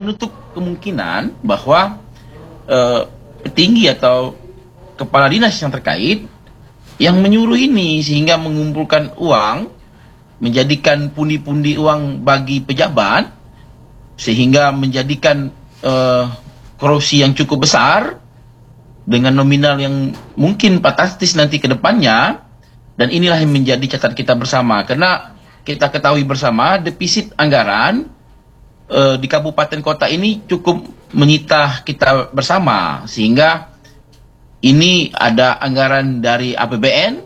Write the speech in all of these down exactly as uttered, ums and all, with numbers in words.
menutup kemungkinan bahwa uh, petinggi atau kepala dinas yang terkait yang menyuruh ini sehingga mengumpulkan uang, menjadikan pundi-pundi uang bagi pejabat, sehingga menjadikan uh, korupsi yang cukup besar dengan nominal yang mungkin fantastis nanti ke depannya. Dan inilah yang menjadi catatan kita bersama, karena kita ketahui bersama defisit anggaran uh, di kabupaten kota ini cukup menyita kita bersama, sehingga ini ada anggaran dari A P B N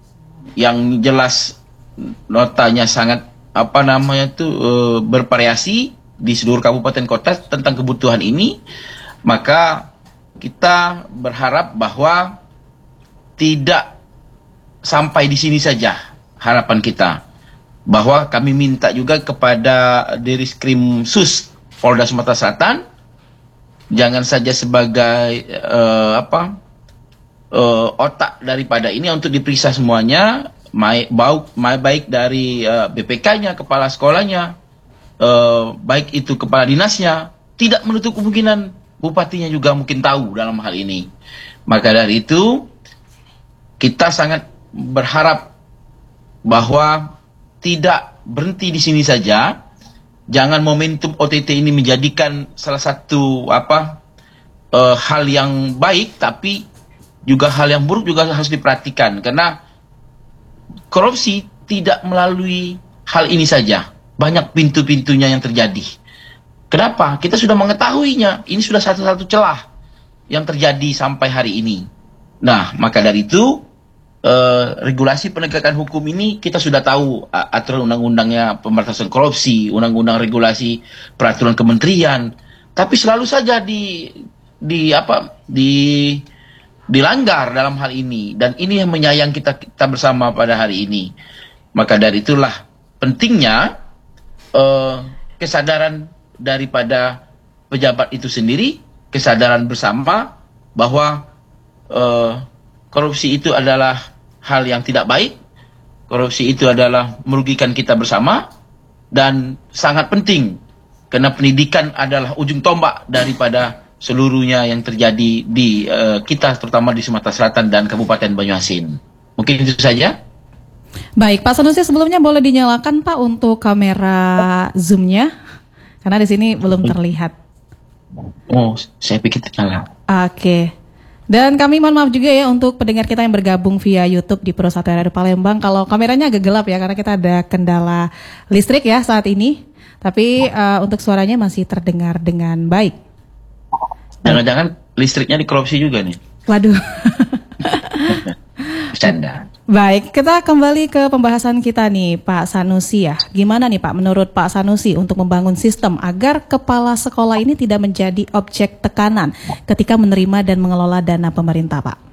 yang jelas notanya sangat apa namanya itu e, bervariasi di seluruh kabupaten kota tentang kebutuhan ini. Maka kita berharap bahwa tidak sampai di sini saja harapan kita, bahwa kami minta juga kepada Diriskrim Sus Polda Sumatera Selatan jangan saja sebagai e, apa Uh, otak daripada ini untuk diperiksa semuanya, baik, baik dari uh, B P K-nya, kepala sekolahnya, uh, baik itu kepala dinasnya, tidak menutup kemungkinan bupatinya juga mungkin tahu dalam hal ini. Maka dari itu kita sangat berharap bahwa tidak berhenti di sini saja, jangan momentum O T T ini menjadikan salah satu apa uh, hal yang baik, tapi juga hal yang buruk juga harus diperhatikan, karena korupsi tidak melalui hal ini saja, banyak pintu-pintunya yang terjadi. Kenapa? Kita sudah mengetahuinya, ini sudah satu-satu celah yang terjadi sampai hari ini. Nah, maka dari itu eh, regulasi penegakan hukum ini kita sudah tahu aturan undang-undangnya pemberantasan korupsi, undang-undang regulasi peraturan kementerian, tapi selalu saja di di apa di dilanggar dalam hal ini, dan ini yang menyayang kita kita bersama pada hari ini. Maka dari itulah pentingnya uh, kesadaran daripada pejabat itu sendiri, kesadaran bersama bahwa uh, korupsi itu adalah hal yang tidak baik, korupsi itu adalah merugikan kita bersama, dan sangat penting karena pendidikan adalah ujung tombak daripada seluruhnya yang terjadi di uh, kita, terutama di Sumatera Selatan dan Kabupaten Banyuasin. Mungkin itu saja. Baik, Pak Sanusi, sebelumnya boleh dinyalakan Pak untuk kamera zoom-nya, karena di sini belum terlihat. Oh, saya pikir ternyala. Oke. Dan kami mohon maaf juga ya untuk pendengar kita yang bergabung via YouTube di Pro satu R R Palembang, kalau kameranya agak gelap ya, karena kita ada kendala listrik ya saat ini. Tapi uh, untuk suaranya masih terdengar dengan baik. Jangan-jangan listriknya dikorupsi juga nih. Waduh. Bercanda. Baik, kita kembali ke pembahasan kita nih Pak Sanusi ya. Gimana nih Pak menurut Pak Sanusi untuk membangun sistem agar kepala sekolah ini tidak menjadi objek tekanan ketika menerima dan mengelola dana pemerintah, Pak?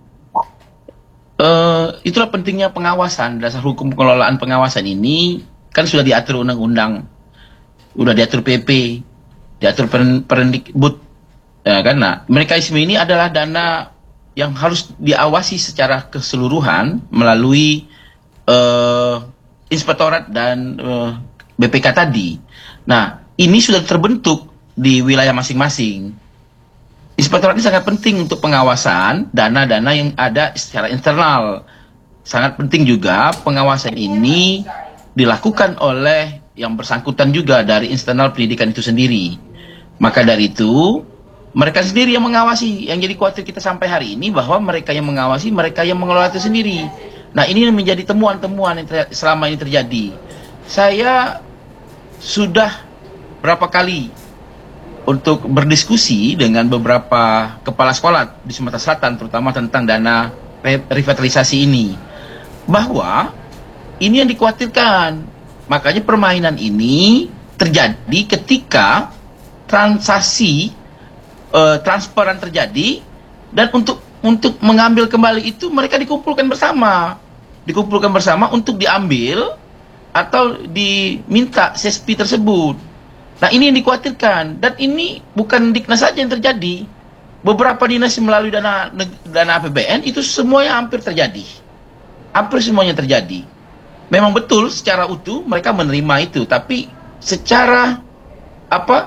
Uh, itulah pentingnya pengawasan. Dasar hukum pengelolaan pengawasan ini kan sudah diatur undang-undang, sudah diatur P P, diatur Permendikbud. Ya, karena mekanisme ini adalah dana yang harus diawasi secara keseluruhan melalui uh, inspektorat dan uh, B P K tadi. Nah, ini sudah terbentuk di wilayah masing-masing. Inspektorat ini sangat penting untuk pengawasan dana-dana yang ada secara internal. Sangat penting juga pengawasan ini dilakukan oleh yang bersangkutan juga dari internal pendidikan itu sendiri. Maka dari itu mereka sendiri yang mengawasi. Yang jadi khawatir kita sampai hari ini bahwa mereka yang mengawasi, mereka yang mengelola itu sendiri. Nah, ini menjadi temuan-temuan yang selama ini terjadi. Saya sudah berapa kali untuk berdiskusi dengan beberapa kepala sekolah di Sumatera Selatan, terutama tentang dana revitalisasi ini, bahwa ini yang dikhawatirkan. Makanya permainan ini terjadi ketika transaksi Uh, transparan terjadi, dan untuk untuk mengambil kembali itu mereka dikumpulkan bersama, dikumpulkan bersama untuk diambil atau diminta C S P tersebut. Nah, ini yang dikhawatirkan, dan ini bukan Diknas saja yang terjadi. Beberapa dinas melalui dana dana A P B N itu semuanya hampir terjadi, hampir semuanya terjadi. Memang betul secara utuh mereka menerima itu, tapi secara apa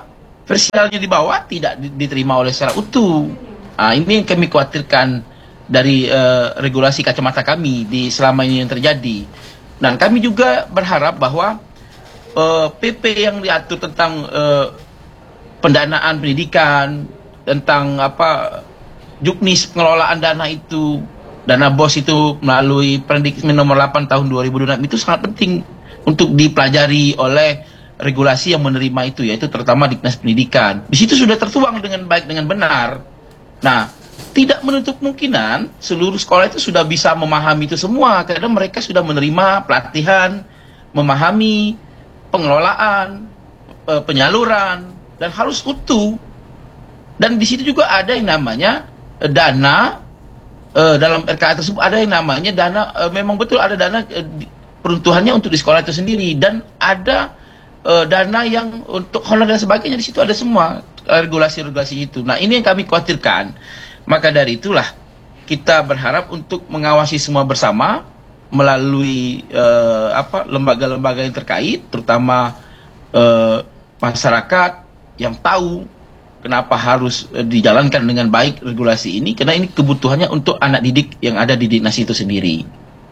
versialnya di bawah tidak diterima oleh secara utuh. Nah, ini yang kami khawatirkan dari uh, regulasi kacamata kami di selama ini yang terjadi. Dan kami juga berharap bahwa uh, P P yang diatur tentang uh, pendanaan pendidikan, tentang apa juknis pengelolaan dana itu, dana bos itu melalui Permendikbud nomor delapan tahun dua ribu dua puluh enam itu sangat penting untuk dipelajari oleh regulasi yang menerima itu, yaitu terutama Dinas Pendidikan. Di situ sudah tertuang dengan baik, dengan benar. Nah, tidak menutup kemungkinan seluruh sekolah itu sudah bisa memahami itu semua, karena mereka sudah menerima pelatihan, memahami pengelolaan, penyaluran, dan harus utuh. Dan di situ juga ada yang namanya dana, dalam R K A tersebut ada yang namanya dana, memang betul ada dana peruntuhannya untuk di sekolah itu sendiri, dan ada Uh, dana yang untuk honor dan sebagainya. Di situ ada semua regulasi-regulasi itu. Nah, ini yang kami khawatirkan. Maka dari itulah kita berharap untuk mengawasi semua bersama melalui uh, apa lembaga-lembaga yang terkait, terutama uh, masyarakat yang tahu kenapa harus uh, dijalankan dengan baik regulasi ini, karena ini kebutuhannya untuk anak didik yang ada di dinas itu sendiri.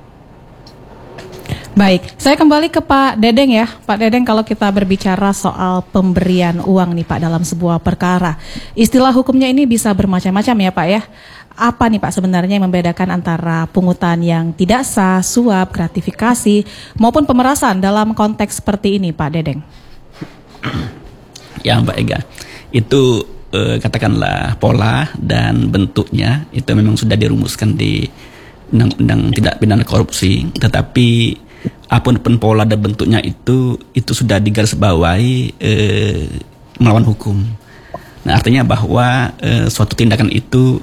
Baik, saya kembali ke Pak Dedeng ya. Pak Dedeng, kalau kita berbicara soal pemberian uang nih Pak dalam sebuah perkara, istilah hukumnya ini bisa bermacam-macam ya Pak ya. Apa nih Pak sebenarnya yang membedakan antara pungutan yang tidak sah, suap, gratifikasi, maupun pemerasan dalam konteks seperti ini Pak Dedeng? Ya Mbak Ega, itu eh, katakanlah pola dan bentuknya itu memang sudah dirumuskan di Undang-Undang Tindak Pidana Korupsi, tetapi apapun pola dan bentuknya itu itu sudah digarisbawahi eh, melawan hukum. Nah, artinya bahwa eh, suatu tindakan itu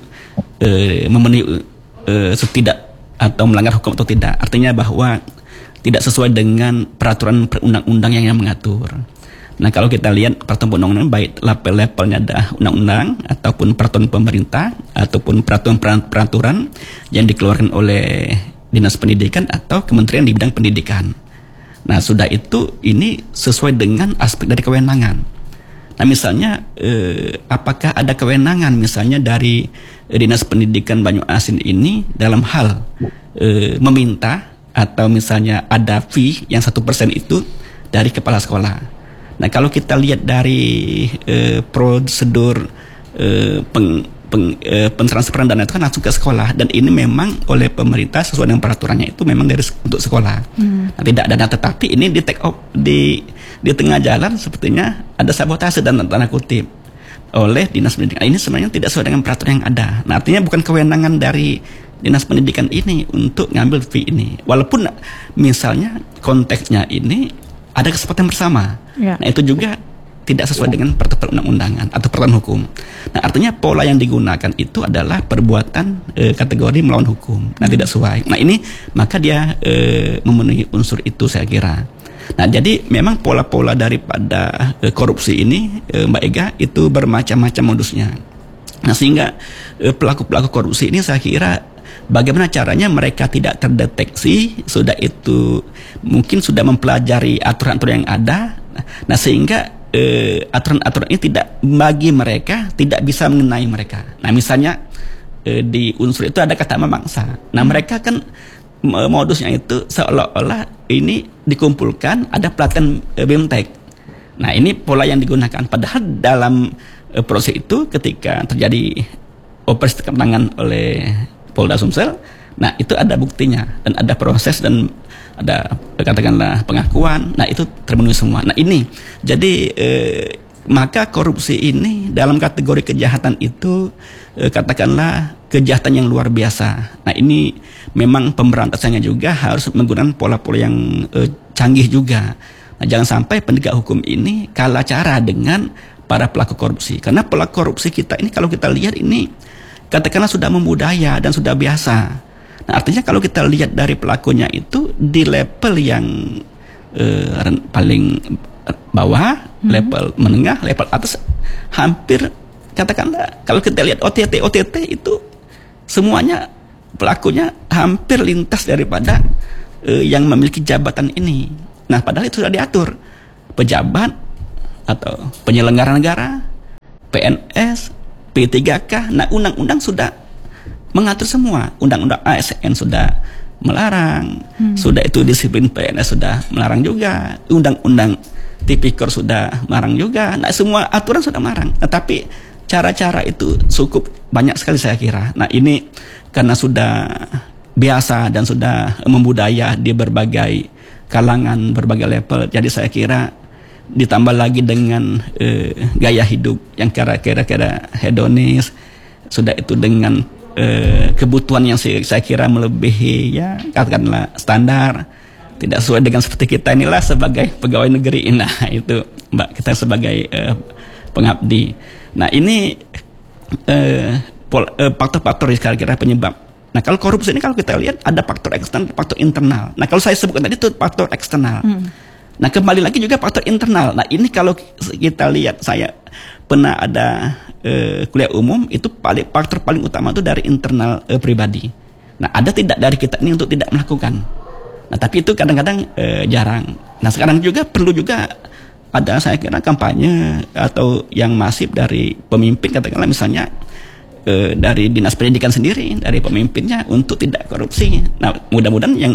eh, memenuhi eh, setidak atau melanggar hukum atau tidak. Artinya bahwa tidak sesuai dengan peraturan perundang-undang yang, yang mengatur. Nah, kalau kita lihat peraturan undang-undang, baik level-levelnya ada undang-undang ataupun peraturan pemerintah ataupun peraturan-peraturan yang dikeluarkan oleh Dinas Pendidikan atau Kementerian di bidang pendidikan. Nah, sudah itu ini sesuai dengan aspek dari kewenangan. Nah, misalnya eh, apakah ada kewenangan misalnya dari eh, Dinas Pendidikan Banyuasin ini dalam hal eh, meminta atau misalnya ada fee yang satu persen itu dari kepala sekolah. Nah, kalau kita lihat dari eh, prosedur eh, peng, peng, eh, pentransferan dana itu kan langsung ke sekolah, dan ini memang oleh pemerintah sesuai dengan peraturannya itu memang dari untuk sekolah. Hmm. Nah, tidak dana, tetapi ini di take off di di tengah jalan sepertinya ada sabotase dan tanda kutip oleh Dinas Pendidikan. Ini sebenarnya tidak sesuai dengan peraturan yang ada. Nah, artinya bukan kewenangan dari Dinas Pendidikan ini untuk ngambil fee ini. Walaupun misalnya konteksnya ini ada kesepakatan bersama. Ya. Nah, itu juga tidak sesuai dengan peraturan undang-undangan atau peraturan hukum. Nah, artinya pola yang digunakan itu adalah perbuatan e, kategori melawan hukum. Nah, hmm. tidak sesuai. Nah, ini maka dia e, memenuhi unsur itu, saya kira. Nah, jadi memang pola-pola daripada e, korupsi ini, e, Mbak Ega, itu bermacam-macam modusnya. Nah, sehingga e, pelaku-pelaku korupsi ini saya kira bagaimana caranya mereka tidak terdeteksi, sudah itu mungkin sudah mempelajari aturan-aturan yang ada. Nah, sehingga eh, aturan-aturan ini tidak bagi mereka, tidak bisa mengenai mereka. Nah, misalnya eh, di unsur itu ada kata memangsa. Nah, mereka kan modusnya itu seolah-olah ini dikumpulkan ada pelatihan eh, BEMTEK. Nah, ini pola yang digunakan. Padahal dalam eh, proses itu ketika terjadi operasi tangkap tangan oleh Polda Sumsel, nah itu ada buktinya dan ada proses dan ada katakanlah pengakuan. Nah, itu terpenuhi semua. Nah, ini jadi eh, maka korupsi ini dalam kategori kejahatan itu eh, katakanlah kejahatan yang luar biasa. Nah, ini memang pemberantasannya juga harus menggunakan pola-pola yang eh, canggih juga. Nah, jangan sampai penegak hukum ini kalah cara dengan para pelaku korupsi, karena pelaku korupsi kita ini kalau kita lihat ini katakanlah sudah membudaya dan sudah biasa. Nah, artinya kalau kita lihat dari pelakunya itu di level yang eh, paling bawah, hmm. level menengah, level atas, hampir katakanlah kalau kita lihat O T T O T T itu semuanya pelakunya hampir lintas daripada eh, yang memiliki jabatan ini. Nah, padahal itu sudah diatur pejabat atau penyelenggara negara, P N S, P tiga K. Nah, undang-undang sudah mengatur semua. Undang-undang A S N sudah melarang, hmm. sudah itu disiplin P N S sudah melarang juga, undang-undang tipikor sudah melarang juga. Nah, semua aturan sudah melarang. Nah, tapi cara-cara itu cukup banyak sekali saya kira. Nah, ini karena sudah biasa dan sudah membudaya di berbagai kalangan, berbagai level. Jadi saya kira ditambah lagi dengan eh, gaya hidup yang kira-kira hedonis, sudah itu dengan eh, kebutuhan yang saya, saya kira melebihi ya katakanlah standar, tidak sesuai dengan seperti kita inilah sebagai pegawai negeri. Nah, itu Mbak, kita sebagai eh, pengabdi. Nah, ini eh, pol, eh, faktor-faktor yang kira-kira penyebab. Nah, kalau korupsi ini kalau kita lihat ada faktor eksternal, faktor internal. Nah, kalau saya sebutkan tadi itu faktor eksternal. Hmm. Nah, kembali lagi juga faktor internal. Nah, ini kalau kita lihat, saya pernah ada eh, kuliah umum, itu paling faktor paling utama itu dari internal eh, pribadi. Nah, ada tidak dari kita ini untuk tidak melakukan. Nah, tapi itu kadang-kadang eh, jarang. Nah, sekarang juga perlu juga ada saya kira kampanye atau yang masif dari pemimpin, katakanlah misalnya eh, dari dinas pendidikan sendiri, dari pemimpinnya untuk tidak korupsi. Nah, mudah-mudahan yang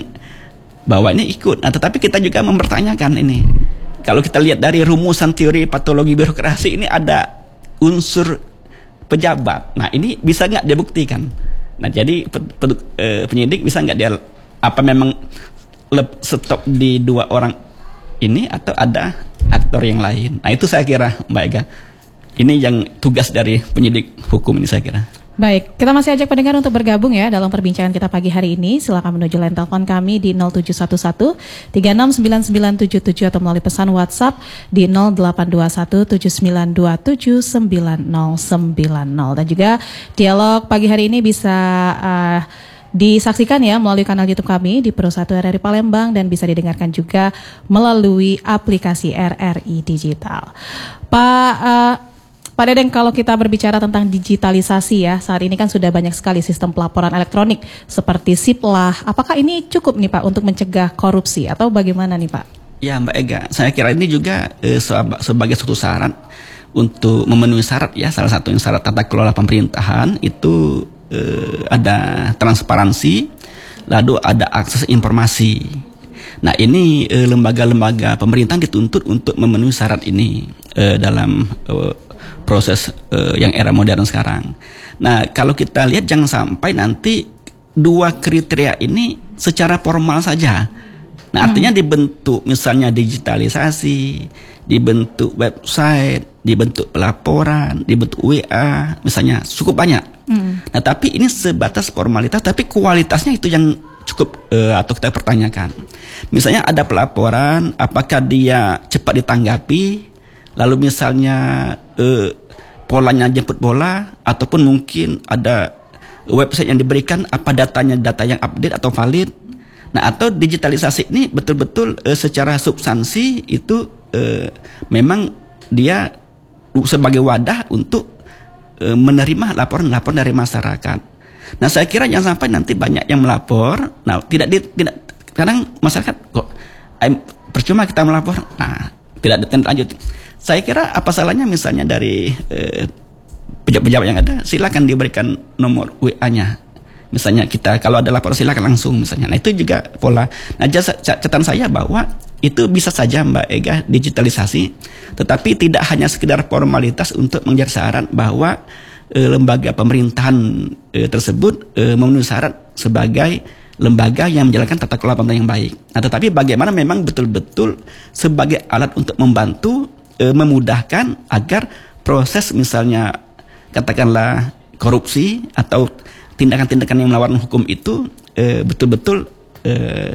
bahwa ini ikut. Nah, tetapi kita juga mempertanyakan ini. Kalau kita lihat dari rumusan teori patologi birokrasi ini ada unsur pejabat. Nah, ini bisa nggak dibuktikan? Nah, jadi pe, pe, eh, penyidik bisa nggak dia apa memang lep, stop di dua orang ini atau ada aktor yang lain? Nah, itu saya kira Mbak Ega, ini yang tugas dari penyidik hukum ini saya kira. Baik, kita masih ajak pendengar untuk bergabung ya dalam perbincangan kita pagi hari ini. Silakan menuju line telepon kami di nol tujuh satu satu tiga enam sembilan sembilan tujuh tujuh atau melalui pesan WhatsApp di nol delapan dua satu tujuh sembilan dua tujuh sembilan nol sembilan nol. Dan juga dialog pagi hari ini bisa uh, disaksikan ya melalui kanal YouTube kami di Pro satu R R I Palembang dan bisa didengarkan juga melalui aplikasi R R I Digital. Pak uh, Pak Dedeng, kalau kita berbicara tentang digitalisasi ya, saat ini kan sudah banyak sekali sistem pelaporan elektronik seperti Siplah. Apakah ini cukup nih Pak untuk mencegah korupsi atau bagaimana nih Pak? Ya Mbak Ega, saya kira ini juga eh, sebagai suatu syarat untuk memenuhi syarat ya, salah satu yang syarat tata kelola pemerintahan itu eh, ada transparansi, lalu ada akses informasi. Nah, ini eh, lembaga-lembaga pemerintahan dituntut untuk memenuhi syarat ini eh, dalam eh, proses uh, yang era modern sekarang. Nah, kalau kita lihat jangan sampai nanti dua kriteria ini secara formal saja. Nah, artinya hmm. dibentuk misalnya digitalisasi, dibentuk website, dibentuk pelaporan, dibentuk W A, misalnya cukup banyak. Hmm. Nah, tapi ini sebatas formalitas, tapi kualitasnya itu yang cukup uh, atau kita pertanyakan. Misalnya ada pelaporan, apakah dia cepat ditanggapi? Lalu misalnya eh, polanya jemput bola, ataupun mungkin ada website yang diberikan, apa datanya data yang update atau valid. Nah, atau digitalisasi ini betul-betul eh, secara substansi itu eh, memang dia sebagai wadah untuk eh, menerima laporan-laporan dari masyarakat. Nah, saya kira jangan sampai nanti banyak yang melapor. Nah, tidak di, tidak kadang masyarakat kok eh, percuma kita melapor. Nah, tidak lanjut. Saya kira apa salahnya misalnya dari eh, pejabat-pejabat yang ada, silakan diberikan nomor W A-nya. Misalnya kita kalau ada laporan silakan langsung misalnya. Nah, itu juga pola. Nah, jasa, catatan saya bahwa itu bisa saja Mbak Ega digitalisasi, tetapi tidak hanya sekedar formalitas untuk mengejar syarat bahwa eh, lembaga pemerintahan eh, tersebut eh, memenuhi syarat sebagai lembaga yang menjalankan tata kelola pemerintahan yang baik. Nah, tetapi bagaimana memang betul-betul sebagai alat untuk membantu e, memudahkan agar proses misalnya katakanlah korupsi atau tindakan-tindakan yang melawan hukum itu e, betul-betul e,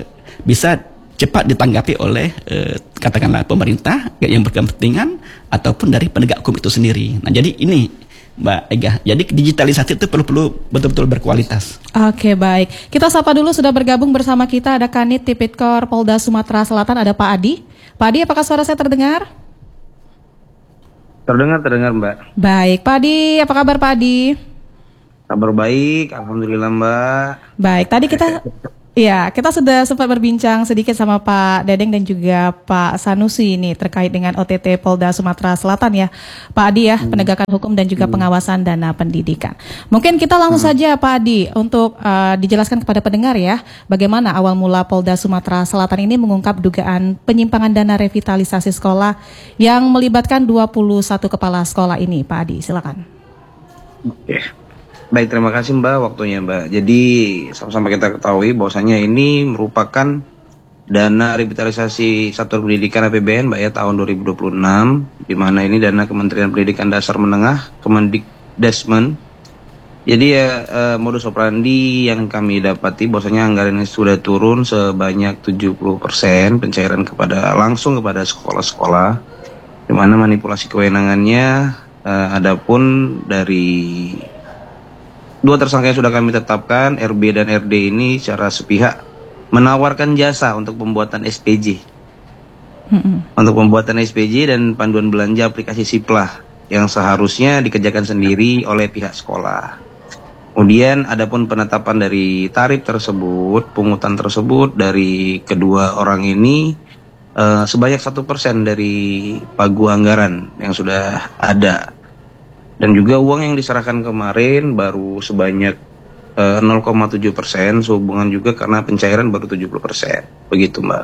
bisa cepat ditanggapi oleh e, katakanlah pemerintah yang berkepentingan ataupun dari penegak hukum itu sendiri. Nah, jadi ini Mbak Ega, jadi digitalisasi itu perlu-perlu betul-betul berkualitas. Oke, baik. Kita sapa dulu, sudah bergabung bersama kita ada Kanit Tipikor Polda Sumatera Selatan, ada Pak Adi. Pak Adi, apakah suara saya terdengar? Terdengar, terdengar Mbak. Baik, Pak Adi, apa kabar Pak Adi? Kabar baik, alhamdulillah Mbak. Baik, tadi kita Iya, kita sudah sempat berbincang sedikit sama Pak Dedeng dan juga Pak Sanusi ini terkait dengan O T T Polda Sumatera Selatan ya, Pak Adi ya, hmm. penegakan hukum dan juga hmm. pengawasan dana pendidikan. Mungkin kita langsung hmm. saja Pak Adi untuk uh, dijelaskan kepada pendengar ya, bagaimana awal mula Polda Sumatera Selatan ini mengungkap dugaan penyimpangan dana revitalisasi sekolah yang melibatkan dua puluh satu kepala sekolah ini, Pak Adi, silakan. Oke. Baik, terima kasih Mbak waktunya Mbak. Jadi sama-sama kita ketahui bahwasanya ini merupakan dana revitalisasi satuan pendidikan A P B N Mbak ya tahun dua ribu dua puluh enam, di mana ini dana Kementerian Pendidikan Dasar Menengah, Kemendikdasmen. Jadi ya eh, modus operandi yang kami dapati bahwasanya anggaran ini sudah turun sebanyak tujuh puluh persen pencairan kepada langsung kepada sekolah-sekolah, di mana manipulasi kewenangannya eh, adapun dari dua tersangka yang sudah kami tetapkan, R B dan R D ini secara sepihak menawarkan jasa untuk pembuatan S P J. Mm-hmm. Untuk pembuatan S P J dan panduan belanja aplikasi Siplah yang seharusnya dikerjakan sendiri oleh pihak sekolah. Kemudian adapun penetapan dari tarif tersebut, pungutan tersebut dari kedua orang ini uh, sebanyak satu persen dari pagu anggaran yang sudah ada. Dan juga uang yang diserahkan kemarin baru sebanyak uh, nol koma tujuh persen, sehubungan juga karena pencairan baru tujuh puluh persen. Begitu Mbak.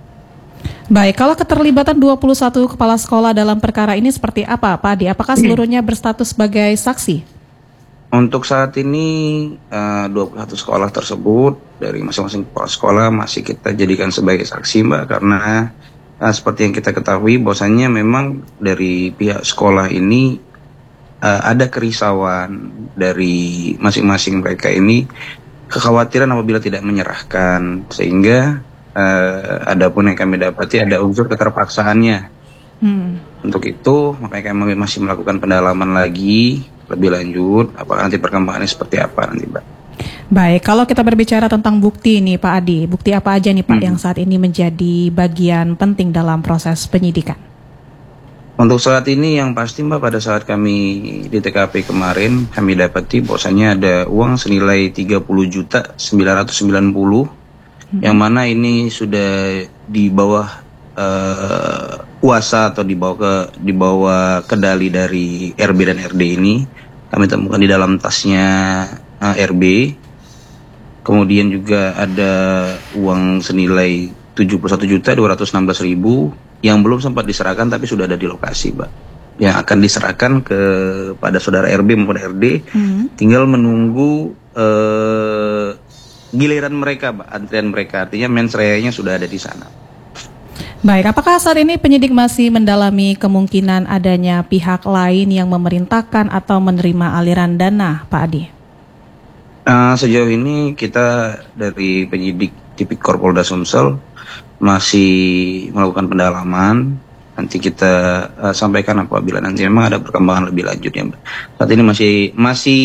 Baik, kalau keterlibatan dua puluh satu kepala sekolah dalam perkara ini seperti apa Pak Adi? Apakah seluruhnya berstatus sebagai saksi? Untuk saat ini uh, dua puluh satu sekolah tersebut dari masing-masing kepala sekolah masih kita jadikan sebagai saksi Mbak. Karena uh, seperti yang kita ketahui bahwasannya memang dari pihak sekolah ini Uh, ada kerisauan dari masing-masing mereka ini, kekhawatiran apabila tidak menyerahkan, sehingga uh, adapun yang kami dapati ada unsur keterpaksaannya. Hmm. Untuk itu makanya kami masih melakukan pendalaman lagi lebih lanjut, apakah nanti perkembangannya seperti apa nanti Mbak. Baik, kalau kita berbicara tentang bukti nih Pak Adi, bukti apa aja nih Pak hmm. yang saat ini menjadi bagian penting dalam proses penyidikan? Untuk saat ini yang pasti Mbak, pada saat kami di T K P kemarin kami dapati bahwasanya ada uang senilai tiga puluh juta sembilan ratus sembilan puluh hmm. yang mana ini sudah di bawah uh, kuasa atau di bawah ke di bawah kendali dari R B dan R D ini. Kami temukan di dalam tasnya uh, R B. Kemudian juga ada uang senilai tujuh puluh satu juta dua ratus enam belas ribu yang belum sempat diserahkan tapi sudah ada di lokasi, Mbak. Yang akan diserahkan kepada saudara R B maupun R D, hmm. tinggal menunggu uh, giliran mereka, Mbak, antrian mereka. Artinya mens rea-nya sudah ada di sana. Baik, apakah saat ini penyidik masih mendalami kemungkinan adanya pihak lain yang memerintahkan atau menerima aliran dana, Pak Adi? Uh, sejauh ini kita dari penyidik Tipikor Polda Sumsel masih melakukan pendalaman. Nanti kita uh, sampaikan apabila nanti memang ada perkembangan lebih lanjut ya, Mbak. Saat ini masih masih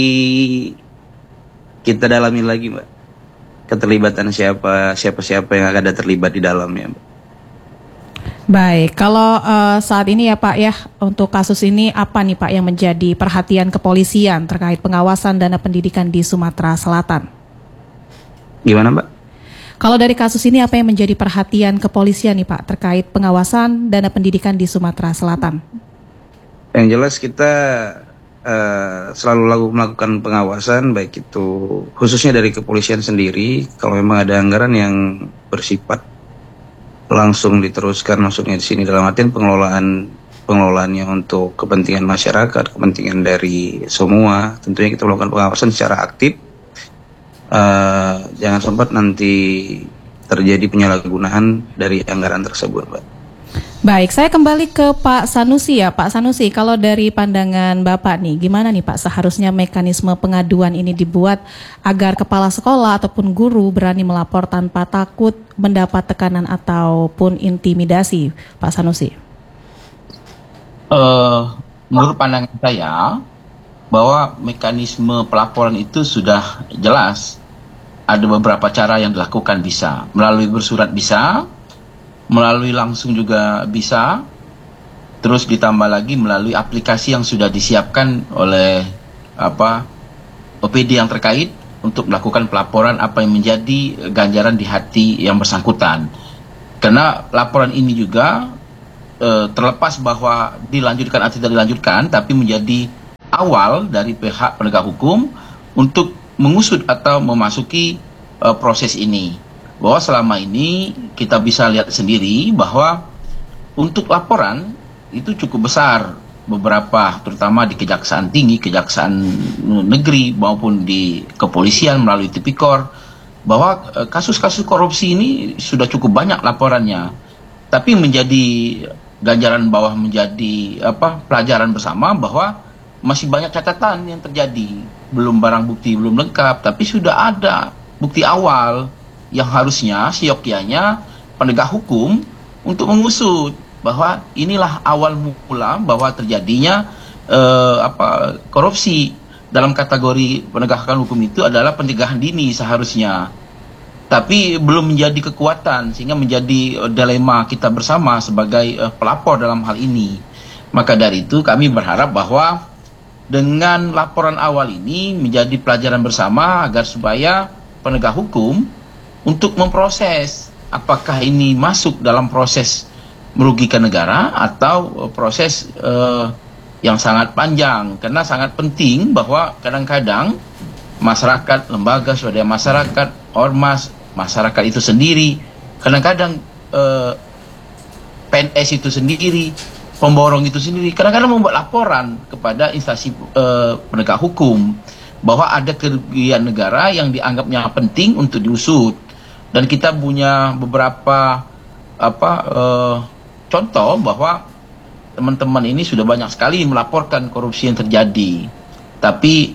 kita dalami lagi, Mbak. Keterlibatan siapa siapa siapa yang ada terlibat di dalamnya, Mbak. Baik, kalau uh, saat ini ya Pak ya, untuk kasus ini apa nih Pak yang menjadi perhatian kepolisian terkait pengawasan dana pendidikan di Sumatera Selatan? Gimana, Mbak? Kalau dari kasus ini apa yang menjadi perhatian kepolisian nih Pak terkait pengawasan dana pendidikan di Sumatera Selatan? Yang jelas kita uh, selalu melakukan pengawasan, baik itu khususnya dari kepolisian sendiri. Kalau memang ada anggaran yang bersifat langsung diteruskan, maksudnya di sini dalam artian pengelolaan pengelolaannya untuk kepentingan masyarakat, kepentingan dari semua, tentunya kita melakukan pengawasan secara aktif. Uh, jangan sempat nanti terjadi penyalahgunaan dari anggaran tersebut, Pak. Baik, saya kembali ke Pak Sanusi ya, Pak Sanusi. Kalau dari pandangan Bapak nih, gimana nih Pak seharusnya mekanisme pengaduan ini dibuat agar kepala sekolah ataupun guru berani melapor tanpa takut mendapat tekanan ataupun intimidasi, Pak Sanusi? Uh, menurut pandangan saya, bahwa mekanisme pelaporan itu sudah jelas. Ada beberapa cara yang dilakukan, bisa melalui bersurat, bisa melalui langsung juga bisa, terus ditambah lagi melalui aplikasi yang sudah disiapkan oleh apa O P D yang terkait, untuk melakukan pelaporan apa yang menjadi ganjaran di hati yang bersangkutan. Karena laporan ini juga eh, terlepas bahwa dilanjutkan atau tidak dilanjutkan, tapi menjadi awal dari pihak penegak hukum untuk mengusut atau memasuki eh, proses ini. Bahwa selama ini kita bisa lihat sendiri bahwa untuk laporan itu cukup besar, beberapa terutama di Kejaksaan Tinggi, Kejaksaan Negeri maupun di kepolisian melalui Tipikor, bahwa eh, kasus-kasus korupsi ini sudah cukup banyak laporannya. Tapi menjadi ganjaran bawah, menjadi apa pelajaran bersama bahwa masih banyak catatan yang terjadi, belum barang bukti belum lengkap, tapi sudah ada bukti awal yang harusnya siokianya penegak hukum untuk mengusut bahwa inilah awal mula bahwa terjadinya eh, apa korupsi. Dalam kategori penegakan hukum itu adalah pencegahan dini seharusnya, tapi belum menjadi kekuatan sehingga menjadi eh, dilema kita bersama sebagai eh, pelapor dalam hal ini. Maka dari itu kami berharap bahwa dengan laporan awal ini menjadi pelajaran bersama agar supaya penegak hukum untuk memproses apakah ini masuk dalam proses merugikan negara atau proses uh, yang sangat panjang. Karena sangat penting bahwa kadang-kadang masyarakat, lembaga swadaya masyarakat, ormas, masyarakat itu sendiri, kadang-kadang uh, P N S itu sendiri, pemborong itu sendiri, kadang-kadang membuat laporan kepada instansi uh, penegak hukum bahwa ada kerugian negara yang dianggapnya penting untuk diusut. Dan kita punya beberapa apa uh, contoh bahwa teman-teman ini sudah banyak sekali melaporkan korupsi yang terjadi. Tapi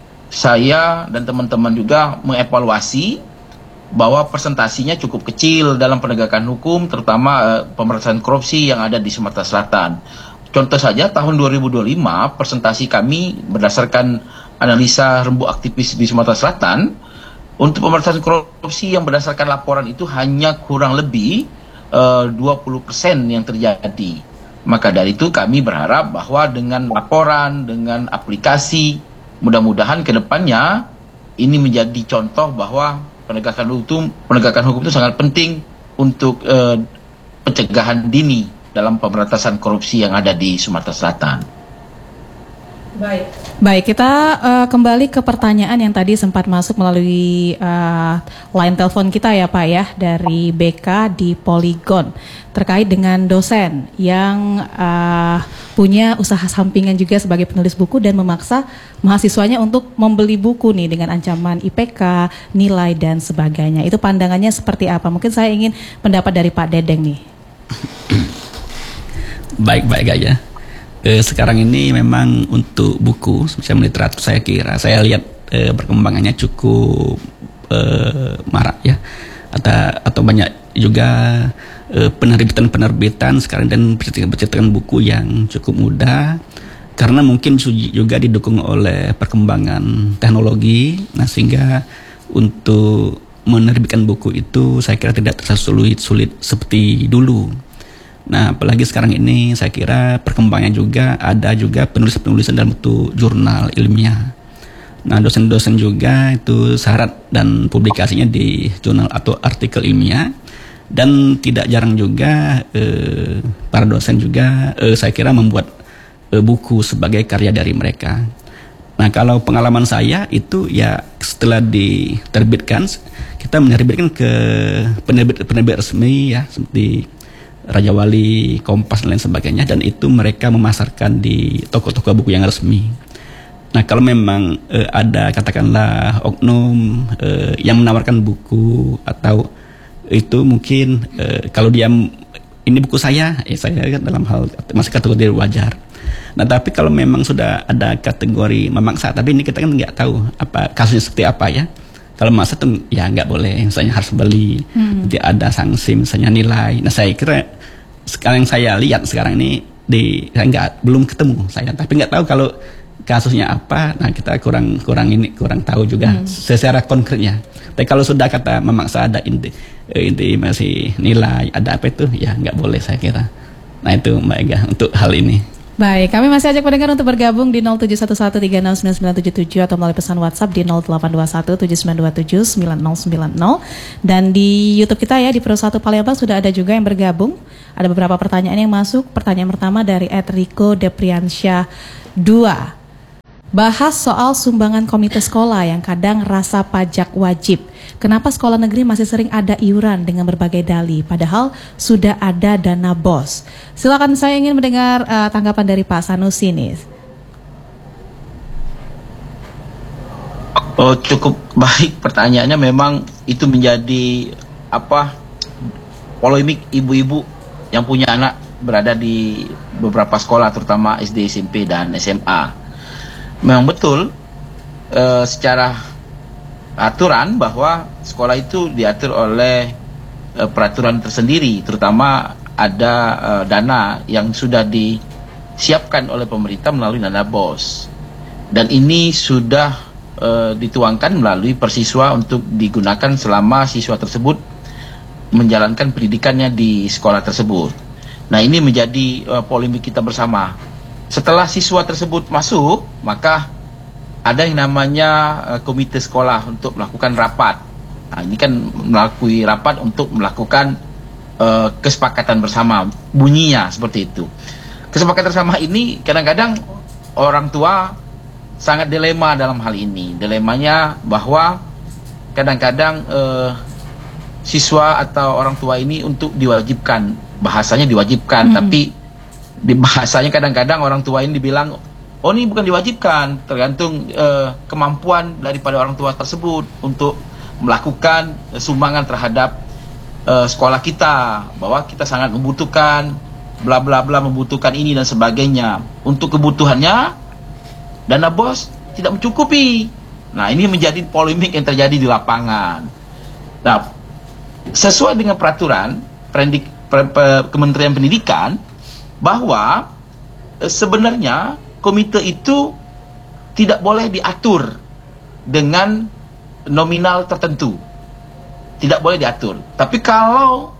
saya dan teman-teman juga mengevaluasi bahwa presentasinya cukup kecil dalam penegakan hukum, terutama uh, pemberantasan korupsi yang ada di Sumatera Selatan. Contoh saja tahun dua ribu dua puluh lima, presentasi kami berdasarkan analisa rembuk aktivis di Sumatera Selatan, untuk pemberantasan korupsi yang berdasarkan laporan itu hanya kurang lebih uh, dua puluh persen yang terjadi. Maka dari itu kami berharap bahwa dengan laporan, dengan aplikasi, mudah-mudahan ke depannya ini menjadi contoh bahwa penegakan hukum, penegakan hukum itu sangat penting untuk uh, pencegahan dini dalam pemberantasan korupsi yang ada di Sumatera Selatan. Baik, baik kita uh, kembali ke pertanyaan yang tadi sempat masuk melalui uh, line telepon kita ya Pak ya, dari B K di Polygon terkait dengan dosen yang uh, punya usaha sampingan juga sebagai penulis buku dan memaksa mahasiswanya untuk membeli buku nih dengan ancaman I P K, nilai dan sebagainya. Itu pandangannya seperti apa? Mungkin saya ingin pendapat dari Pak Dedeng nih. Baik-baik aja. Eh, sekarang ini memang untuk buku semacam literatur saya kira saya lihat eh, perkembangannya cukup eh, marak ya, atau atau banyak juga eh, penerbitan-penerbitan sekarang dan percetakan buku yang cukup mudah karena mungkin juga didukung oleh perkembangan teknologi. Nah sehingga untuk menerbitkan buku itu saya kira tidak terlalu sulit, sulit seperti dulu. Nah, apalagi sekarang ini saya kira perkembangannya juga ada juga penulis-penulisan dalam bentuk jurnal ilmiah. Nah, dosen-dosen juga itu syarat dan publikasinya di jurnal atau artikel ilmiah. Dan tidak jarang juga eh, para dosen juga eh, saya kira membuat eh, buku sebagai karya dari mereka. Nah, kalau pengalaman saya itu ya setelah diterbitkan, kita menerbitkan ke penerbit-penerbit resmi ya seperti Raja Wali, Kompas dan lain sebagainya, dan itu mereka memasarkan di toko-toko buku yang resmi. Nah kalau memang e, ada katakanlah oknum e, yang menawarkan buku atau itu mungkin e, kalau dia ini buku saya, ya saya kan dalam hal masih kategori wajar. Nah tapi kalau memang sudah ada kategori memaksa, tapi ini kita kan nggak tahu apa kasusnya seperti apa ya. Kalau masa tuh ya nggak boleh, misalnya harus beli, hmm. nanti ada sanksi, misalnya nilai. Nah saya kira sekarang yang saya lihat sekarang ini di saya nggak belum ketemu saya, tapi nggak tahu kalau kasusnya apa. Nah kita kurang kurang ini kurang tahu juga hmm. secara konkretnya. Tapi kalau sudah kata memaksa ada inti inti masih nilai ada apa itu ya nggak boleh saya kira. Nah itu Mbak Ega untuk hal ini. Baik, kami masih ajak pendengar untuk bergabung di nol tujuh satu satu tiga enam sembilan sembilan tujuh tujuh atau melalui pesan WhatsApp di nol delapan dua satu tujuh sembilan dua tujuh sembilan nol sembilan nol. Dan di YouTube kita ya, di Pro satu Palembang sudah ada juga yang bergabung. Ada beberapa pertanyaan yang masuk. Pertanyaan pertama dari Ed Rico Depriansyah dua. Bahas soal sumbangan komite sekolah yang kadang rasa pajak wajib. Kenapa sekolah negeri masih sering ada iuran dengan berbagai dalih, padahal sudah ada dana bos? Silakan, saya ingin mendengar uh, tanggapan dari Pak Sanusi nih. Oh, cukup baik pertanyaannya. Memang itu menjadi apa polemik ibu-ibu yang punya anak berada di beberapa sekolah, terutama S D, S M P, dan S M A. Memang betul uh, secara aturan bahwa sekolah itu diatur oleh uh, peraturan tersendiri, terutama ada uh, dana yang sudah disiapkan oleh pemerintah melalui dana bos, dan ini sudah uh, dituangkan melalui persiswa untuk digunakan selama siswa tersebut menjalankan pendidikannya di sekolah tersebut. Nah, ini menjadi uh, polemik kita bersama. Setelah siswa tersebut masuk, maka ada yang namanya uh, komite sekolah untuk melakukan rapat. Nah, ini kan melalui rapat untuk melakukan uh, kesepakatan bersama, bunyinya seperti itu. Kesepakatan bersama ini kadang-kadang orang tua sangat dilema dalam hal ini. Dilemanya bahwa kadang-kadang uh, siswa atau orang tua ini untuk diwajibkan, bahasanya diwajibkan, hmm. tapi di bahasanya kadang-kadang orang tua ini dibilang, oh ini bukan diwajibkan, tergantung uh, kemampuan daripada orang tua tersebut untuk melakukan uh, sumbangan terhadap uh, sekolah kita, bahwa kita sangat membutuhkan bla bla bla, membutuhkan ini dan sebagainya. Untuk kebutuhannya dana bos tidak mencukupi. Nah, ini menjadi polemik yang terjadi di lapangan. Nah, sesuai dengan peraturan Prendik, per, per, Kementerian Pendidikan, bahwa e, sebenarnya komite itu tidak boleh diatur dengan nominal tertentu, tidak boleh diatur. Tapi kalau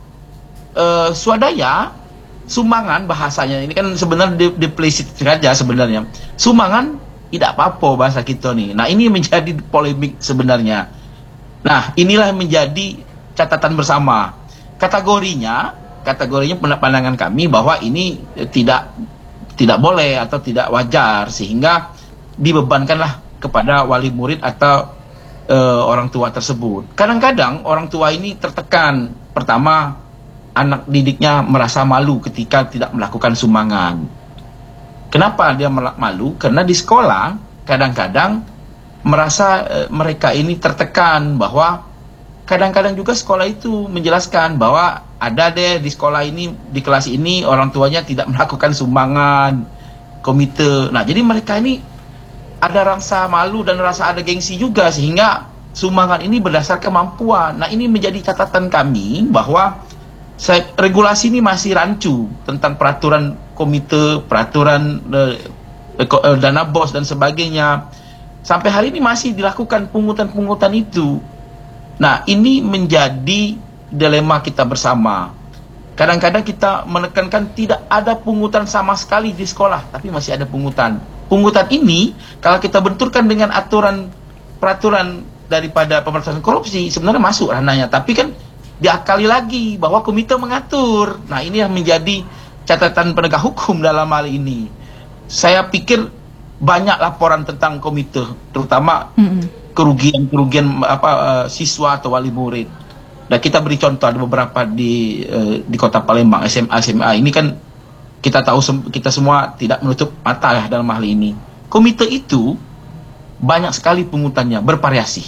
e, swadaya, sumbangan, bahasanya ini kan sebenarnya deplisit saja sebenarnya, sumbangan tidak apa-apa bahasa kita nih. Nah, ini menjadi polemik sebenarnya. Nah, inilah yang menjadi catatan bersama. Kategorinya Kategorinya pandangan kami bahwa ini tidak tidak boleh atau tidak wajar, sehingga dibebankanlah kepada wali murid atau e, orang tua tersebut. Kadang-kadang orang tua ini tertekan. Pertama, anak didiknya merasa malu ketika tidak melakukan sumbangan. Kenapa dia malu? Karena di sekolah kadang-kadang merasa e, mereka ini tertekan, bahwa kadang-kadang juga sekolah itu menjelaskan bahwa ada deh di sekolah ini, di kelas ini orang tuanya tidak melakukan sumbangan komite. Nah, jadi mereka ini ada rasa malu dan rasa ada gengsi juga, sehingga sumbangan ini berdasar kemampuan. Nah, ini menjadi catatan kami bahwa saya, regulasi ini masih rancu tentang peraturan komite, peraturan eh, eh, dana bos dan sebagainya. Sampai hari ini masih dilakukan pungutan-pungutan itu. Nah, ini menjadi dilema kita bersama. Kadang-kadang kita menekankan tidak ada pungutan sama sekali di sekolah, tapi masih ada pungutan. Pungutan ini, kalau kita benturkan dengan aturan peraturan daripada pemberantasan korupsi, sebenarnya masuk ranahnya. Tapi kan diakali lagi bahwa komite mengatur. Nah, ini yang menjadi catatan penegak hukum dalam hal ini. Saya pikir banyak laporan tentang komite, terutama mm-hmm. kerugian-kerugian apa uh, siswa atau wali murid. Dan kita beri contoh, ada beberapa di uh, di Kota Palembang, S M A S M A ini kan kita tahu sem- kita semua tidak menutup mata ya dalam hal ini. Komite itu banyak sekali pungutannya, bervariasi.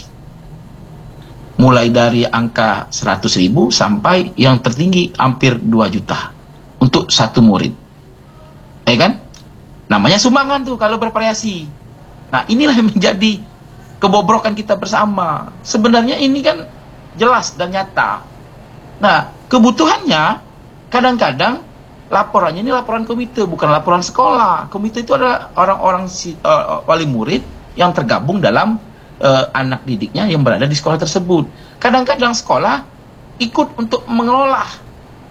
Mulai dari angka seratus ribu sampai yang tertinggi hampir dua juta untuk satu murid. Ya kan? Namanya sumbangan tuh kalau bervariasi. Nah, inilah yang menjadi kebobrokan kita bersama. Sebenarnya ini kan jelas dan nyata. Nah, kebutuhannya kadang-kadang laporannya ini laporan komite, bukan laporan sekolah. Komite itu adalah orang-orang si, uh, wali murid yang tergabung dalam uh, anak didiknya yang berada di sekolah tersebut. Kadang-kadang sekolah ikut untuk mengelola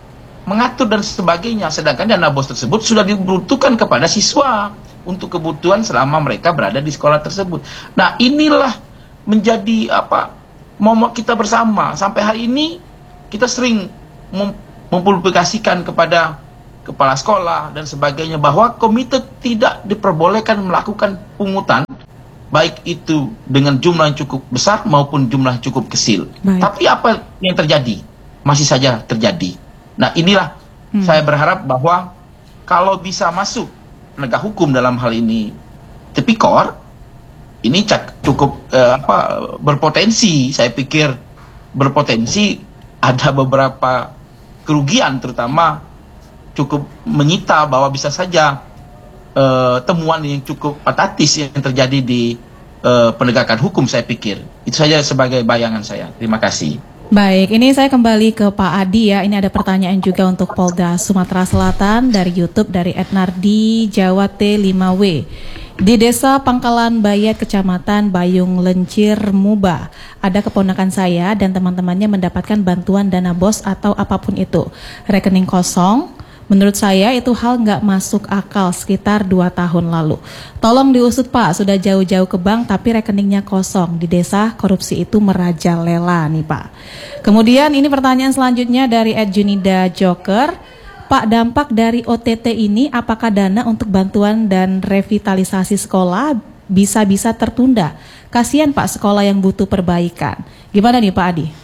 mengatur dan sebagainya. Sedangkan dana bos tersebut sudah dibutuhkan kepada siswa untuk kebutuhan selama mereka berada di sekolah tersebut. Nah, inilah menjadi apa momok kita bersama. Sampai hari ini kita sering mem mempublikasikan kepada kepala sekolah dan sebagainya bahwa komite tidak diperbolehkan melakukan pungutan, baik itu dengan jumlah yang cukup besar maupun jumlah yang cukup kecil. Baik. Tapi apa yang terjadi? Masih saja terjadi. Nah, inilah hmm. saya berharap bahwa kalau bisa masuk penegak hukum dalam hal ini tipikor, ini cukup eh, apa berpotensi, saya pikir berpotensi ada beberapa kerugian, terutama cukup menyita bahwa bisa saja uh, temuan yang cukup patatis yang terjadi di uh, penegakan hukum, saya pikir. Itu saja sebagai bayangan saya. Terima kasih. Baik, ini saya kembali ke Pak Adi ya. Ini ada pertanyaan juga untuk Polda Sumatera Selatan dari YouTube dari Ednardi Jawa T lima W. Di Desa Pangkalan Bayat, Kecamatan Bayung Lencir, Muba, ada keponakan saya dan teman-temannya mendapatkan bantuan dana bos atau apapun itu. Rekening kosong. Menurut saya itu hal nggak masuk akal sekitar dua tahun lalu. Tolong diusut Pak, sudah jauh-jauh ke bank tapi rekeningnya kosong. Di desa korupsi itu merajalela nih Pak. Kemudian ini pertanyaan selanjutnya dari Ed Junida Joker. Pak, dampak dari O T T ini apakah dana untuk bantuan dan revitalisasi sekolah bisa-bisa tertunda? Kasihan Pak sekolah yang butuh perbaikan. Gimana nih Pak Adi?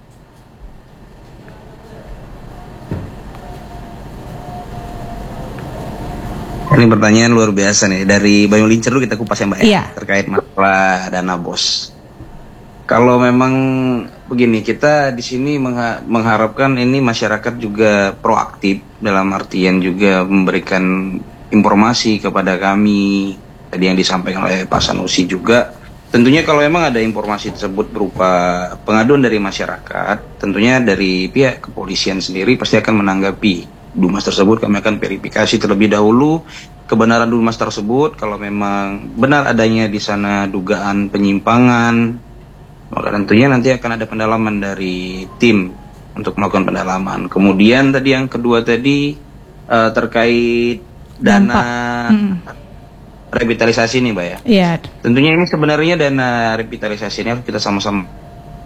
Ini pertanyaan luar biasa nih. Dari Bayung Lincir dulu kita kupas ya Mbak ya, Iya. terkait masalah dana bos. Kalau memang begini, kita di sini mengha mengharapkan ini masyarakat juga proaktif dalam artian juga memberikan informasi kepada kami. Tadi yang disampaikan oleh Pak Sanusi juga. Tentunya kalau memang ada informasi tersebut berupa pengaduan dari masyarakat, tentunya dari pihak kepolisian sendiri pasti akan menanggapi Dumas tersebut. Kami akan verifikasi terlebih dahulu kebenaran Dumas tersebut. Kalau memang benar adanya di sana dugaan penyimpangan, maka tentunya nanti akan ada pendalaman dari tim untuk melakukan pendalaman. Kemudian tadi yang kedua tadi uh, terkait dana hmm. revitalisasi nih Mbak ya. Iya. Tentunya ini sebenarnya dana revitalisasi ini harus kita sama-sama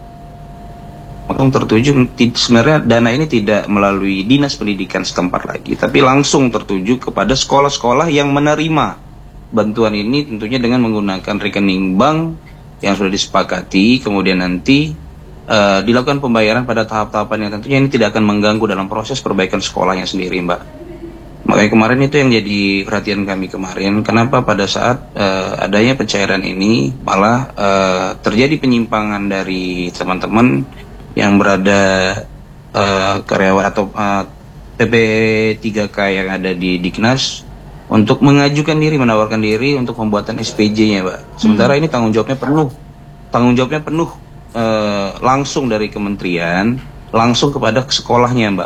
tertuju. Sebenarnya dana ini tidak melalui dinas pendidikan setempat lagi, tapi langsung tertuju kepada sekolah-sekolah yang menerima bantuan ini, tentunya dengan menggunakan rekening bank yang sudah disepakati. Kemudian nanti uh, dilakukan pembayaran pada tahap-tahapan yang tentunya ini tidak akan mengganggu dalam proses perbaikan sekolahnya sendiri Mbak. Makanya kemarin itu yang jadi perhatian kami kemarin, kenapa pada saat uh, adanya pencairan ini malah uh, terjadi penyimpangan dari teman-teman yang berada uh, karyawan atau uh, P P tiga K yang ada di Diknas untuk mengajukan diri, menawarkan diri untuk pembuatan S P J-nya, Mbak. Sementara hmm. ini tanggung jawabnya penuh, tanggung jawabnya penuh uh, langsung dari kementerian, langsung kepada sekolahnya, Mbak.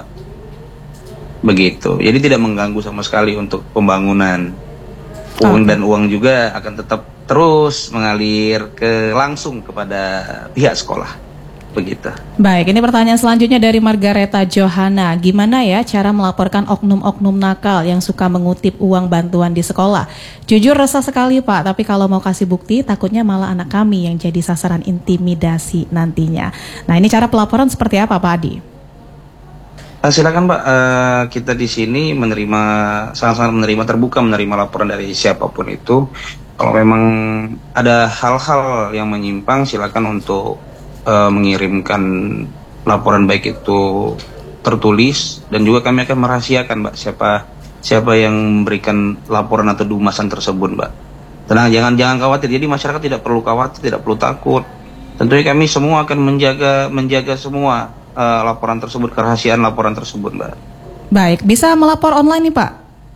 Begitu. Jadi tidak mengganggu sama sekali untuk pembangunan. Uang okay. dan uang juga akan tetap terus mengalir ke langsung kepada pihak sekolah. Begitu. Baik, ini pertanyaan selanjutnya dari Margareta Johanna. Gimana ya cara melaporkan oknum-oknum nakal yang suka mengutip uang bantuan di sekolah? Jujur resah sekali Pak, tapi kalau mau kasih bukti takutnya malah anak kami yang jadi sasaran intimidasi nantinya. Nah, ini cara pelaporan seperti apa Pak Adi? Uh, silakan Pak, uh, kita di sini menerima, sangat-sangat menerima, terbuka menerima laporan dari siapapun itu. Kalau memang ada hal-hal yang menyimpang, silakan untuk Uh, mengirimkan laporan, baik itu tertulis, dan juga kami akan merahasiakan Mbak siapa siapa yang memberikan laporan atau dumasan tersebut Mbak. Tenang, jangan jangan khawatir. Jadi masyarakat tidak perlu khawatir, tidak perlu takut. Tentunya kami semua akan menjaga menjaga semua uh, laporan tersebut, kerahasiaan laporan tersebut Mbak. Baik, bisa melapor online nih Pak?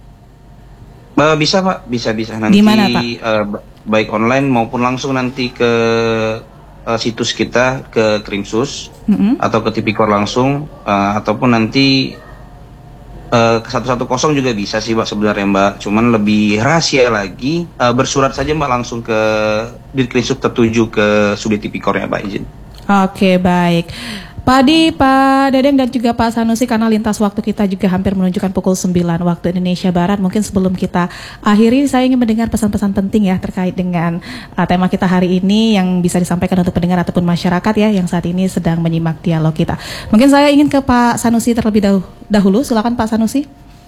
Uh, bisa Pak, bisa bisa nanti. Di mana, Pak? Uh, baik online maupun langsung nanti ke Uh, situs kita ke Krimsus mm-hmm. atau ke Tipikor langsung, uh, ataupun nanti uh, ke seratus sepuluh juga bisa sih Mbak sebenarnya Mbak, cuman lebih rahasia lagi, uh, bersurat saja Mbak langsung ke di Krimsus tertuju ke Sudit Tipikornya Mbak, izin. Oke, baik. Pak Adi, Pak Dedeng dan juga Pak Sanusi, karena lintas waktu kita juga hampir menunjukkan pukul sembilan waktu Indonesia Barat. Mungkin sebelum kita akhiri, saya ingin mendengar pesan-pesan penting ya terkait dengan uh, tema kita hari ini yang bisa disampaikan untuk pendengar ataupun masyarakat ya yang saat ini sedang menyimak dialog kita. Mungkin saya ingin ke Pak Sanusi terlebih dahu- dahulu. Silakan Pak Sanusi.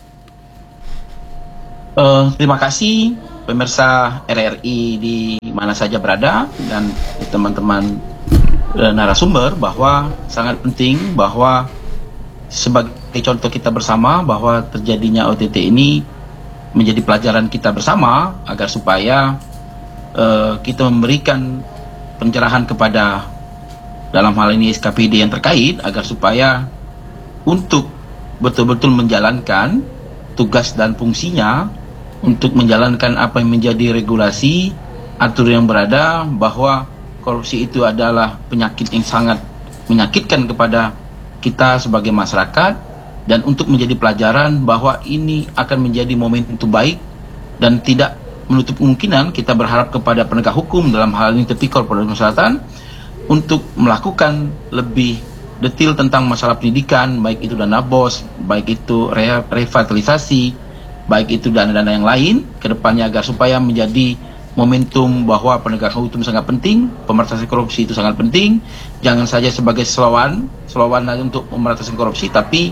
Uh, terima kasih pemirsa R R I di mana saja berada dan teman-teman uh, narasumber, bahwa sangat penting bahwa sebagai contoh kita bersama bahwa terjadinya O T T ini menjadi pelajaran kita bersama agar supaya uh, kita memberikan pencerahan kepada dalam hal ini S K P D yang terkait agar supaya untuk betul-betul menjalankan tugas dan fungsinya untuk menjalankan apa yang menjadi regulasi aturan yang berada, bahwa korupsi itu adalah penyakit yang sangat menyakitkan kepada kita sebagai masyarakat, dan untuk menjadi pelajaran bahwa ini akan menjadi momentum baik dan tidak menutup kemungkinan kita berharap kepada penegak hukum dalam hal ini Tipikor Polda Selatan untuk melakukan lebih detail tentang masalah pendidikan, baik itu dana bos, baik itu re- revitalisasi, baik itu dana-dana yang lain ke depannya, agar supaya menjadi momentum bahwa penegakan hukum sangat penting, pemberantasan korupsi itu sangat penting, jangan saja sebagai slogan, slogan untuk pemberantasan korupsi, tapi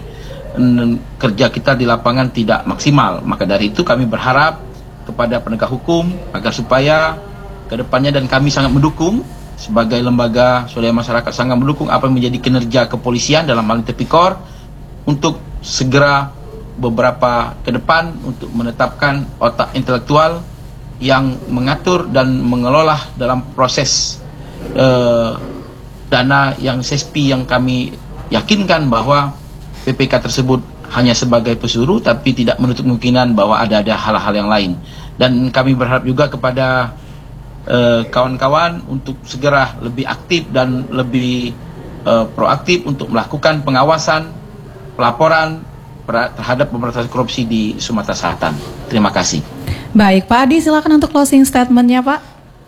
mm, kerja kita di lapangan tidak maksimal. Maka dari itu kami berharap kepada penegak hukum agar supaya ke depannya, dan kami sangat mendukung sebagai lembaga swadaya masyarakat, sangat mendukung apa yang menjadi kinerja kepolisian dalam hal Tipikor untuk segera beberapa ke depan untuk menetapkan otak intelektual yang mengatur dan mengelola dalam proses uh, dana yang S E S P I yang kami yakinkan bahwa P P K tersebut hanya sebagai pesuruh, tapi tidak menutup kemungkinan bahwa ada ada hal-hal yang lain. Dan kami berharap juga kepada uh, kawan-kawan untuk segera lebih aktif dan lebih uh, proaktif untuk melakukan pengawasan, pelaporan terhadap pemberantasan korupsi di Sumatera Selatan. Terima kasih. Baik, Pak Adi, silakan untuk closing statement-nya, Pak.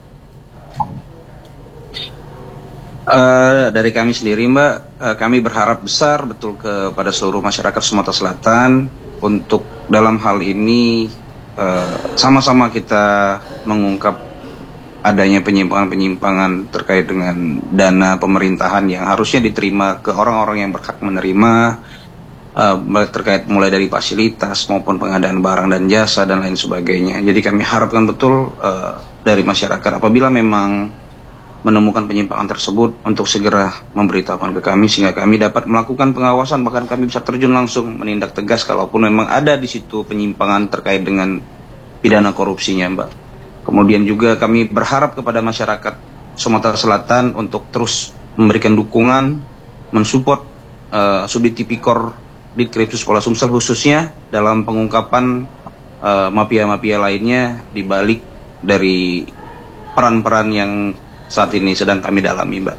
Uh, dari kami sendiri, Mbak, uh, kami berharap besar betul kepada seluruh masyarakat Sumatera Selatan untuk dalam hal ini uh, sama-sama kita mengungkap adanya penyimpangan-penyimpangan terkait dengan dana pemerintahan yang harusnya diterima ke orang-orang yang berhak menerima, Uh, terkait mulai dari fasilitas maupun pengadaan barang dan jasa dan lain sebagainya. Jadi kami harapkan betul uh, dari masyarakat apabila memang menemukan penyimpangan tersebut untuk segera memberitahukan ke kami sehingga kami dapat melakukan pengawasan, bahkan kami bisa terjun langsung menindak tegas kalaupun memang ada di situ penyimpangan terkait dengan pidana korupsinya, Mbak. Kemudian juga kami berharap kepada masyarakat Sumatera Selatan untuk terus memberikan dukungan, mensupport uh, Subdit Tipikor di Ditkrimsus Polda Sumsel khususnya dalam pengungkapan uh, mafia-mafia lainnya di balik dari peran-peran yang saat ini sedang kami dalami, Mbak.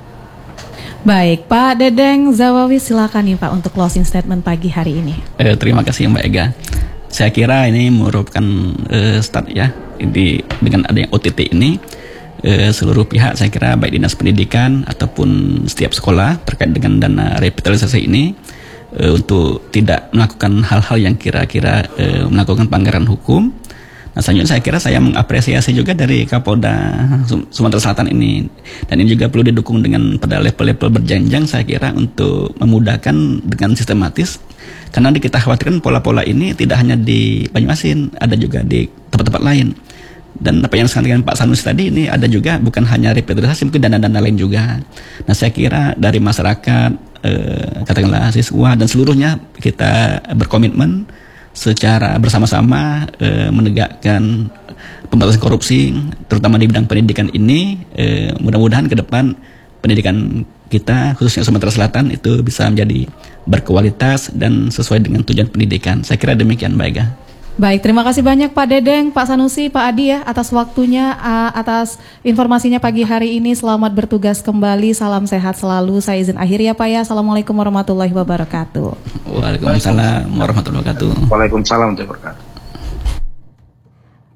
Baik, Pak Dedeng Zawawi, silakan nih Pak untuk closing statement pagi hari ini. Eh, terima kasih Mbak Ega. Saya kira ini merupakan eh, start ya di, dengan adanya O T T ini. Eh, seluruh pihak saya kira baik dinas pendidikan ataupun setiap sekolah terkait dengan dana revitalisasi ini Uh, untuk tidak melakukan hal-hal yang kira-kira uh, melakukan pelanggaran hukum. Nah, selanjutnya saya kira saya mengapresiasi juga dari Kapolda Sumatera Selatan ini, dan ini juga perlu didukung dengan pada level-level berjenjang saya kira untuk memudahkan dengan sistematis, karena kita khawatirkan pola-pola ini tidak hanya di Banyuasin, ada juga di tempat-tempat lain. Dan apa yang disampaikan Pak Sanusi tadi ini ada juga bukan hanya revitalisasi, mungkin dana-dana lain juga. Nah, saya kira dari masyarakat, eh, katakanlah siswa dan seluruhnya kita berkomitmen secara bersama-sama eh, menegakkan pemberantasan korupsi, terutama di bidang pendidikan ini. Eh, mudah-mudahan ke depan pendidikan kita khususnya Sumatera Selatan itu bisa menjadi berkualitas dan sesuai dengan tujuan pendidikan. Saya kira demikian, Mbak Ega. Baik, terima kasih banyak Pak Dedeng, Pak Sanusi, Pak Adi ya atas waktunya, uh, atas informasinya pagi hari ini. Selamat bertugas kembali, salam sehat selalu. Saya izin akhir ya Pak ya. Assalamualaikum warahmatullahi wabarakatuh. Waalaikumsalam warahmatullahi wabarakatuh. Waalaikumsalam warahmatullahi wabarakatuh.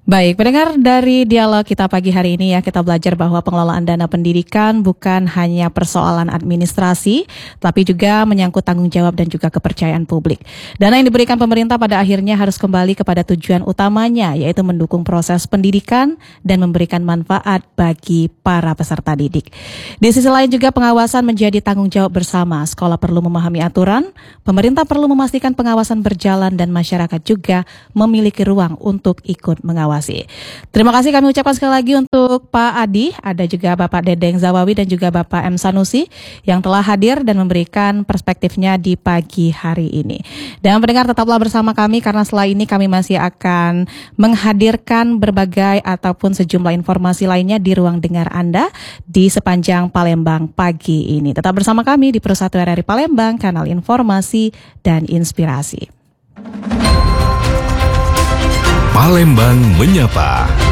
Baik, pendengar, dari dialog kita pagi hari ini ya, kita belajar bahwa pengelolaan dana pendidikan bukan hanya persoalan administrasi, tapi juga menyangkut tanggung jawab dan juga kepercayaan publik. Dana yang diberikan pemerintah pada akhirnya harus kembali kepada tujuan utamanya, yaitu mendukung proses pendidikan dan memberikan manfaat bagi para peserta didik. Di sisi lain juga pengawasan menjadi tanggung jawab bersama. Sekolah perlu memahami aturan, pemerintah perlu memastikan pengawasan berjalan, dan masyarakat juga memiliki ruang untuk ikut mengawasi. Terima kasih kami ucapkan sekali lagi untuk Pak Adi, ada juga Bapak Dedeng Zawawi dan juga Bapak M. Sanusi yang telah hadir dan memberikan perspektifnya di pagi hari ini. Dan pendengar, tetaplah bersama kami karena setelah ini kami masih akan menghadirkan berbagai ataupun sejumlah informasi lainnya di ruang dengar Anda di sepanjang Palembang pagi ini. Tetap bersama kami di Pro satu R R I Palembang, kanal informasi dan inspirasi. Palembang Menyapa.